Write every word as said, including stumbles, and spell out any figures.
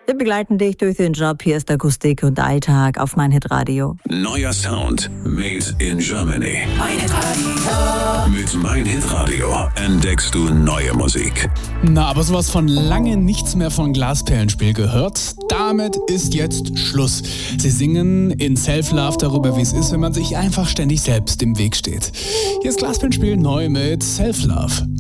Wir begleiten dich durch den Job. Hier ist Akustik und Alltag auf meinhitradio. Neuer Sound made in Germany. meinhitradio. Mit meinhitradio entdeckst du neue Musik. Na, aber sowas von lange nichts mehr von Glasperlenspiel gehört. Damit ist jetzt Schluss. Sie singen in Self-Love darüber, wie es ist, wenn man sich einfach ständig selbst im Weg steht. Hier ist Glasperlenspiel neu mit Self-Love.